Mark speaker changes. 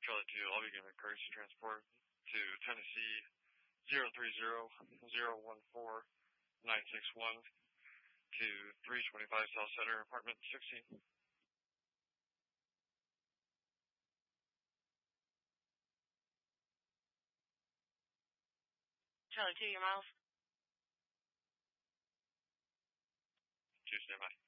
Speaker 1: Charlie 2, I'll be giving courtesy transport to Tennessee 030-014-961 to 325 South Center, apartment 16.
Speaker 2: Charlie 2, your miles?
Speaker 1: Tuesday, bye.